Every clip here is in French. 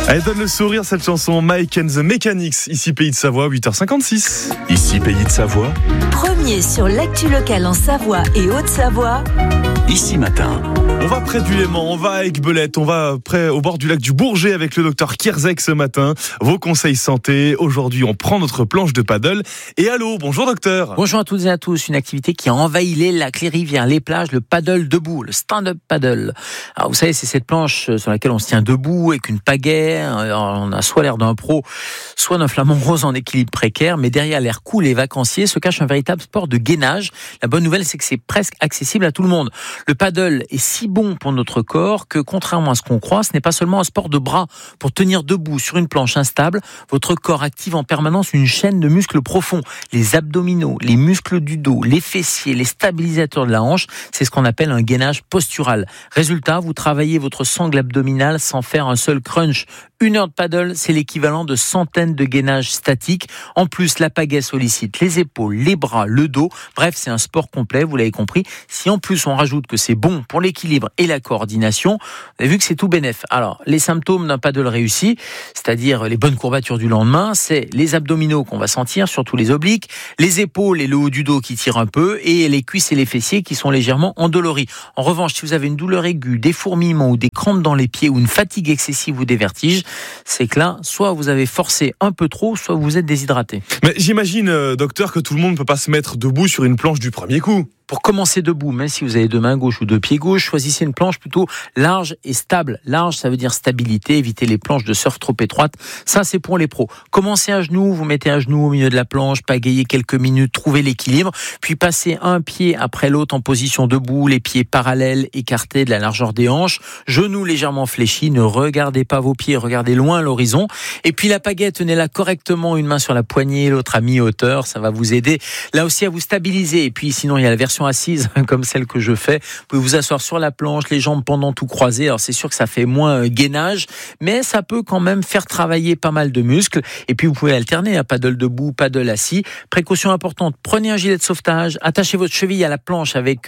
Elle donne le sourire, cette chanson Mike and the Mechanics, ici Pays de Savoie, 8h56. Ici Pays de Savoie. Premier sur l'actu locale en Savoie et Haute-Savoie. Ici Matin. On va près du Léman, on va à Aiguebelette, on va près au bord du lac du Bourget avec le docteur Kierzek ce matin. Vos conseils santé. Aujourd'hui, on prend notre planche de paddle et à l'eau. Bonjour docteur. Bonjour à toutes et à tous. Une activité qui a envahi les lacs, les rivières, les plages, le paddle debout, le stand-up paddle. Alors vous savez, c'est cette planche sur laquelle on se tient debout avec une pagaie. Alors, on a soit l'air d'un pro, soit d'un flamant rose en équilibre précaire, mais derrière l'air cool et vacancier se cache un véritable sport de gainage. La bonne nouvelle, c'est que c'est presque accessible à tout le monde. Le paddle est si bon pour notre corps que, contrairement à ce qu'on croit, ce n'est pas seulement un sport de bras. Pour tenir debout sur une planche instable, votre corps active en permanence une chaîne de muscles profonds. Les abdominaux, les muscles du dos, les fessiers, les stabilisateurs de la hanche, c'est ce qu'on appelle un gainage postural. Résultat, vous travaillez votre sangle abdominale sans faire un seul crunch. 1 heure de paddle, c'est l'équivalent de centaines de gainages statiques. En plus, la pagaie sollicite les épaules, les bras, le dos. Bref, c'est un sport complet, vous l'avez compris. Si en plus on rajoute que c'est bon pour l'équilibre et la coordination, vous avez vu que c'est tout bénef. Alors, les symptômes d'un paddle réussi, c'est-à-dire les bonnes courbatures du lendemain, c'est les abdominaux qu'on va sentir, surtout les obliques, les épaules et le haut du dos qui tirent un peu, et les cuisses et les fessiers qui sont légèrement endoloris. En revanche, si vous avez une douleur aiguë, des fourmillements ou des crampes dans les pieds ou une fatigue excessive ou des vertiges, c'est que là, soit vous avez forcé un peu trop, soit vous êtes déshydraté. Mais j'imagine, docteur, que tout le monde ne peut pas se mettre debout sur une planche du premier coup. Pour commencer debout, même si vous avez 2 mains gauches ou 2 pieds gauches, choisissez une planche plutôt large et stable. Large, ça veut dire stabilité, évitez les planches de surf trop étroites. Ça, c'est pour les pros. Commencez à genoux, vous mettez à genoux au milieu de la planche, pagayez quelques minutes, trouvez l'équilibre, puis passez un pied après l'autre en position debout, les pieds parallèles, écartés de la largeur des hanches, genoux légèrement fléchis, ne regardez pas vos pieds, regardez loin à l'horizon. Et puis la pagaie, tenez-la correctement, une main sur la poignée, l'autre à mi-hauteur, ça va vous aider là aussi à vous stabiliser. Et puis sinon, il y a la version assise, comme celle que je fais. Vous pouvez vous asseoir sur la planche, les jambes pendant tout croisées. Alors c'est sûr que ça fait moins gainage, mais ça peut quand même faire travailler pas mal de muscles. Et puis vous pouvez alterner, paddle debout, paddle assis. Précaution importante, prenez un gilet de sauvetage, attachez votre cheville à la planche avec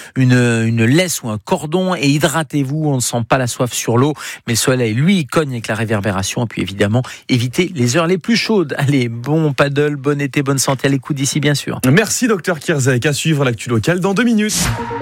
une laisse ou un cordon et hydratez-vous. On ne sent pas la soif sur l'eau, mais le soleil, lui, il cogne avec la réverbération. Et puis évidemment, évitez les heures les plus chaudes. Allez, bon paddle, bon été, bonne santé à l'écoute d'ici, bien sûr. Merci docteur Kierzek. À suivre l'actu locale dans 2 minutes.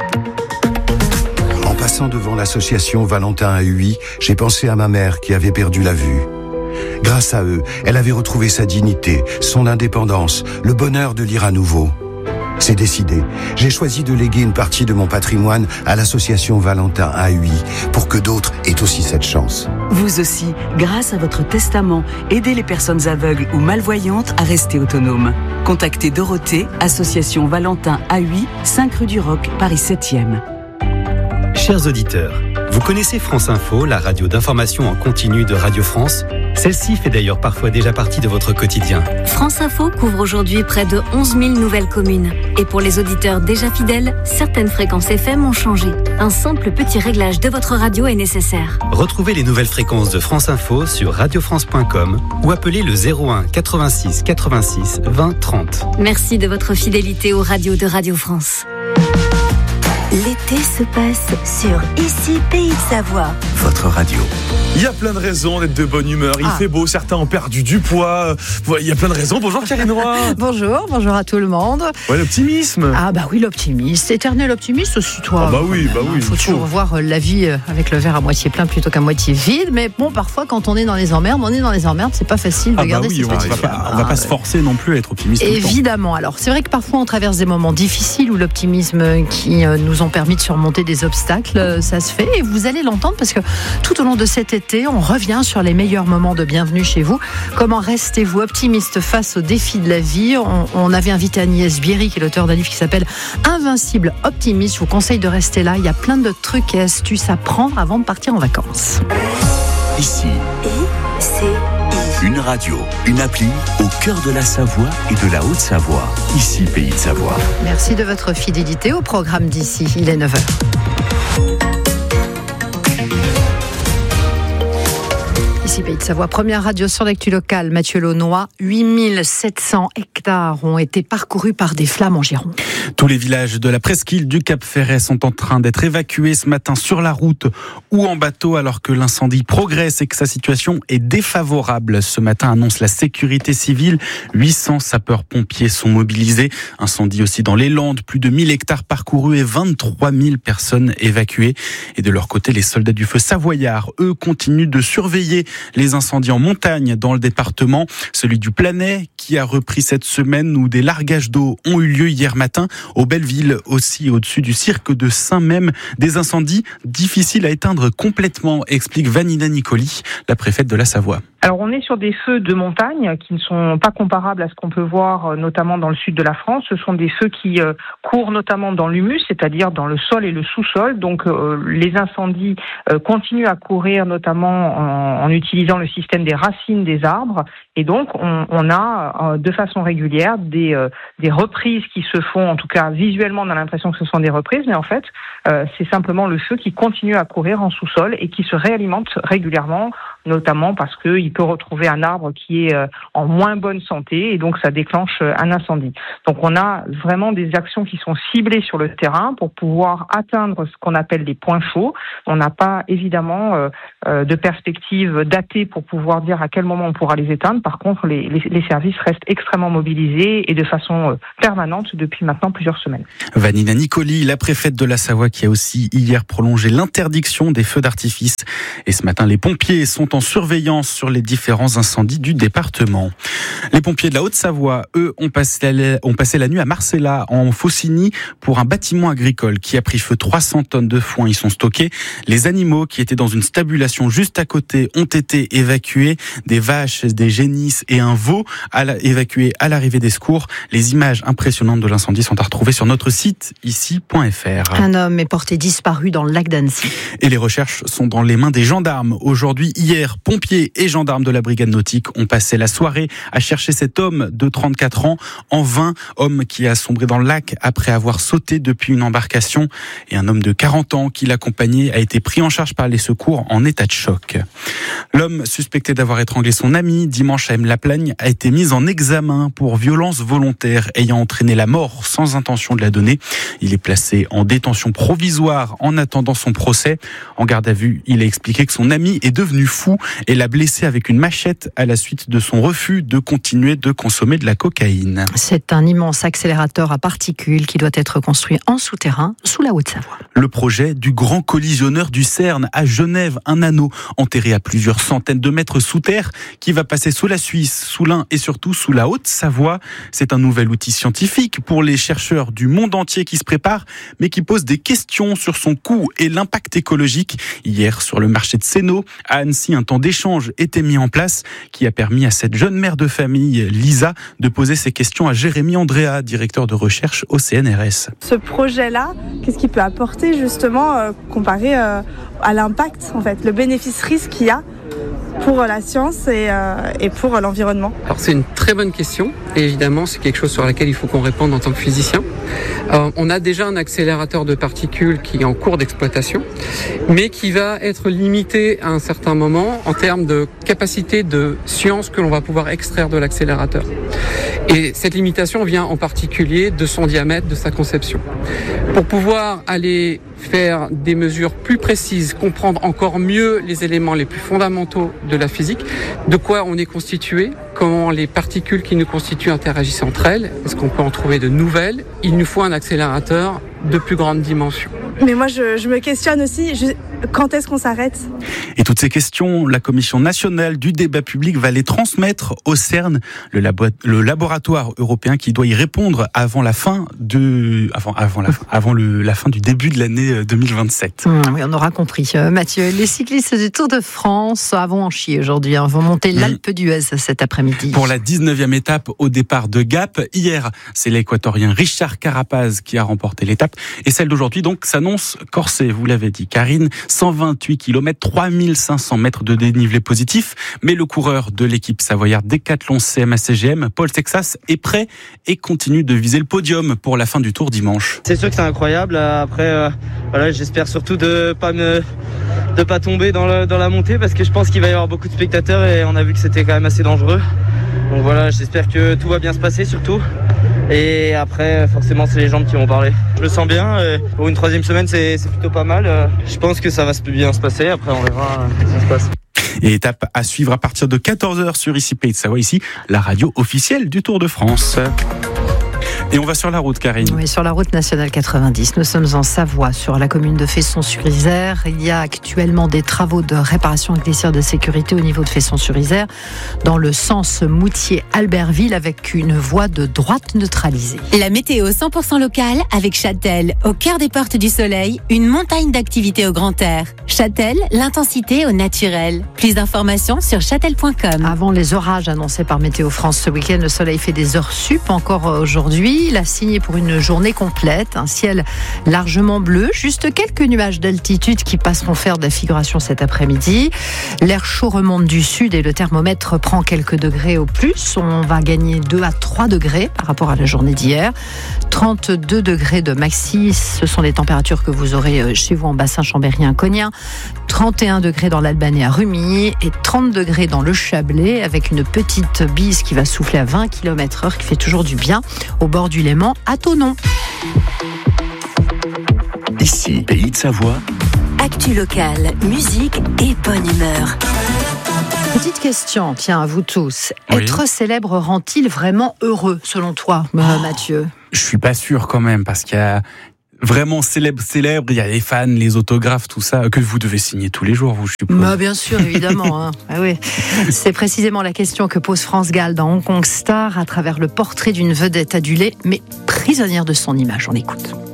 En passant devant l'association Valentin à Huy, j'ai pensé à ma mère qui avait perdu la vue. Grâce à eux, elle avait retrouvé sa dignité, son indépendance, le bonheur de lire à nouveau. C'est décidé. J'ai choisi de léguer une partie de mon patrimoine à l'association Valentin à Huy pour que d'autres aient aussi cette chance. Vous aussi, grâce à votre testament, aidez les personnes aveugles ou malvoyantes à rester autonomes. Contactez Dorothée, association Valentin à Huy, 5 rue du Roc, Paris 7e. Chers auditeurs, vous connaissez France Info, la radio d'information en continu de Radio France ? Celle-ci fait d'ailleurs parfois déjà partie de votre quotidien. France Info couvre aujourd'hui près de 11 000 nouvelles communes. Et pour les auditeurs déjà fidèles, certaines fréquences FM ont changé. Un simple petit réglage de votre radio est nécessaire. Retrouvez les nouvelles fréquences de France Info sur radiofrance.com ou appelez le 01 86 86 20 30. Merci de votre fidélité aux radios de Radio France. L'été se passe sur Ici Pays de Savoie. Votre radio. Il y a plein de raisons d'être de bonne humeur. Il fait beau, certains ont perdu du poids. Il y a plein de raisons. Bonjour Karine Roy. Bonjour à tout le monde. Ouais, l'optimisme. Ah bah oui, l'optimiste. Éternel optimiste aussi, toi. Ah bah oui. Il faut toujours voir la vie avec le verre à moitié plein plutôt qu'à moitié vide. Mais bon, parfois quand on est dans les emmerdes, c'est pas facile de garder ses petits cœurs. On va pas se forcer non plus à être optimiste. Évidemment. Alors c'est vrai que parfois on traverse des moments difficiles où l'optimisme qui nous ont permis de surmonter des obstacles, ça se fait. Et vous allez l'entendre parce que tout au long de cet été, on revient sur les meilleurs moments de bienvenue chez vous. Comment restez-vous optimiste face aux défis de la vie ? On avait invité Agnès Bierry, qui est l'auteur d'un livre qui s'appelle Invincible Optimiste. Je vous conseille de rester là. Il y a plein de trucs et astuces à prendre avant de partir en vacances. Ici, une radio, une appli au cœur de la Savoie et de la Haute-Savoie. Ici, Pays de Savoie. Merci de votre fidélité au programme d'ici. Il est 9h. Ici Pays de Savoie, première radio sur l'actu locale. Mathieu Launois, 8700 hectares ont été parcourus par des flammes en Gironde. Tous les villages de la presqu'île du Cap Ferret sont en train d'être évacués ce matin sur la route ou en bateau alors que l'incendie progresse et que sa situation est défavorable. Ce matin annonce la sécurité civile. 800 sapeurs-pompiers sont mobilisés. Incendie aussi dans les Landes, plus de 1000 hectares parcourus et 23 000 personnes évacuées. Et de leur côté, les soldats du feu savoyards, eux, continuent de surveiller les incendies en montagne dans le département. Celui du Planay qui a repris cette semaine où des largages d'eau ont eu lieu hier matin. Au Belleville, aussi au-dessus du cirque de Saint-Même, des incendies difficiles à éteindre complètement, explique Vanina Nicoli, la préfète de la Savoie. Alors on est sur des feux de montagne qui ne sont pas comparables à ce qu'on peut voir notamment dans le sud de la France. Ce sont des feux qui courent notamment dans l'humus, c'est-à-dire dans le sol et le sous-sol. Donc les incendies continuent à courir notamment en utilisant le système des racines des arbres. Et donc on a de façon régulière des reprises qui se font, en tout cas visuellement on a l'impression que ce sont des reprises, mais en fait c'est simplement le feu qui continue à courir en sous-sol et qui se réalimente régulièrement, notamment parce qu'il peut retrouver un arbre qui est en moins bonne santé et donc ça déclenche un incendie. Donc on a vraiment des actions qui sont ciblées sur le terrain pour pouvoir atteindre ce qu'on appelle les points chauds. On n'a pas évidemment de perspective datée pour pouvoir dire à quel moment on pourra les éteindre. Par contre, les services restent extrêmement mobilisés et de façon permanente depuis maintenant plusieurs semaines. Vanina Nicoli, la préfète de la Savoie, qui a aussi hier prolongé l'interdiction des feux d'artifice. Et ce matin, les pompiers sont en surveillance sur les différents incendies du département. Les pompiers de la Haute-Savoie, eux, ont passé la nuit à Marcella, en Faucigny, pour un bâtiment agricole qui a pris feu. 300 tonnes de foin y sont stockées. Les animaux qui étaient dans une stabulation juste à côté ont été évacués. Des vaches, des génisses et un veau évacués à l'arrivée des secours. Les images impressionnantes de l'incendie sont à retrouver sur notre site ici.fr. Un homme est porté disparu dans le lac d'Annecy. Et les recherches sont dans les mains des gendarmes. Aujourd'hui, hier, pompiers et gendarmes de la brigade nautique ont passé la soirée à chercher cet homme de 34 ans en vain. Homme qui a sombré dans le lac après avoir sauté depuis une embarcation. Et un homme de 40 ans qui l'accompagnait a été pris en charge par les secours en état de choc. L'homme suspecté d'avoir étranglé son ami dimanche à M-la-Plagne a été mis en examen pour violence volontaire ayant entraîné la mort sans intention de la donner. Il est placé en détention provisoire en attendant son procès. En garde à vue, il a expliqué que son ami est devenu fou et l'a blessé avec une machette à la suite de son refus de continuer de consommer de la cocaïne. C'est un immense accélérateur à particules qui doit être construit en souterrain sous la Haute-Savoie. Le projet du grand collisionneur du CERN à Genève, un anneau enterré à plusieurs centaines de mètres sous terre qui va passer sous la Suisse, sous l'Ain et surtout sous la Haute-Savoie. C'est un nouvel outil scientifique pour les chercheurs du monde entier qui se préparent, mais qui pose des questions sur son coût et l'impact écologique. Hier, sur le marché de Sénaux, à Annecy, un temps d'échange était mis en place qui a permis à cette jeune mère de famille, Lisa, de poser ses questions à Jérémy Andréa, directeur de recherche au CNRS. Ce projet-là, qu'est-ce qu'il peut apporter justement comparé à l'impact, en fait, le bénéfice-risque qu'il y a pour la science et pour l'environnement? Alors c'est une très bonne question et évidemment c'est quelque chose sur laquelle il faut qu'on réponde en tant que physicien. On a déjà un accélérateur de particules qui est en cours d'exploitation mais qui va être limité à un certain moment en termes de capacité de science que l'on va pouvoir extraire de l'accélérateur. Et cette limitation vient en particulier de son diamètre, de sa conception. Pour pouvoir aller faire des mesures plus précises, comprendre encore mieux les éléments les plus fondamentaux de la physique, de quoi on est constitué, comment les particules qui nous constituent interagissent entre elles, est-ce qu'on peut en trouver de nouvelles? Il nous faut un accélérateur de plus grande dimension. Mais moi, je me questionne aussi, quand est-ce qu'on s'arrête? Et toutes ces questions, la Commission nationale du débat public va les transmettre au CERN, le laboratoire européen qui doit y répondre avant la fin la fin du début de l'année 2027. Oui, on aura compris. Mathieu, les cyclistes du Tour de France vont en chier aujourd'hui, vont monter l'Alpe d'Huez cet après-midi. Pour la 19e étape au départ de Gap. Hier, c'est l'équatorien Richard Carapaz qui a remporté l'étape. Et celle d'aujourd'hui, donc, ça s'annonce corsé, vous l'avez dit Karine, 128 km, 3500 mètres de dénivelé positif, mais le coureur de l'équipe savoyarde Décathlon CMA-CGM, Paul Sexas, est prêt et continue de viser le podium pour la fin du Tour dimanche. C'est sûr que c'est incroyable, après voilà, j'espère surtout de pas tomber dans la montée, parce que je pense qu'il va y avoir beaucoup de spectateurs et on a vu que c'était quand même assez dangereux. Donc voilà, j'espère que tout va bien se passer surtout. Et après, forcément, c'est les jambes qui vont parler. Je le sens bien. Pour une 3e semaine, c'est plutôt pas mal. Je pense que ça va bien se passer. Après, on verra ce qui se passe. Et étape à suivre à partir de 14h sur ICI Pays de Savoie, ici, la radio officielle du Tour de France. Et on va sur la route, Karine. Oui, sur la route nationale 90. Nous sommes en Savoie, sur la commune de Fesson-sur-Isère. Il y a actuellement des travaux de réparation et glissière de sécurité au niveau de Fesson-sur-Isère, dans le sens Moutier-Albertville, avec une voie de droite neutralisée. La météo 100% locale avec Châtel, au cœur des portes du soleil, une montagne d'activités au grand air. Châtel, l'intensité au naturel. Plus d'informations sur châtel.com. Avant les orages annoncés par Météo France ce week-end, le soleil fait des heures sup encore aujourd'hui. Il a signé pour une journée complète, un ciel largement bleu, juste quelques nuages d'altitude qui passeront faire de la figuration cet après-midi. L'air chaud remonte du sud et le thermomètre prend quelques degrés au plus. On va gagner 2 à 3 degrés par rapport à la journée d'hier. 32 degrés de maxi, ce sont les températures que vous aurez chez vous en bassin chambérien-cognien. 31 degrés dans l'Albanais à Rumi et 30 degrés dans le Chablais, avec une petite bise qui va souffler à 20 km/h, qui fait toujours du bien au bord du Léman à Thonon. Ici, Pays de Savoie. Actu locale, musique et bonne humeur. Petite question, tiens, à vous tous. Oui. Être célèbre rend-il vraiment heureux, selon toi, Mathieu ? Je suis pas sûr quand même, parce qu'il y a vraiment célèbre, il y a les fans, les autographes, tout ça, que vous devez signer tous les jours, vous, je suppose. Bah, bien sûr, évidemment. Hein. Ah oui. C'est précisément la question que pose France Gall dans Hong Kong Star à travers le portrait d'une vedette adulée, mais prisonnière de son image. On écoute.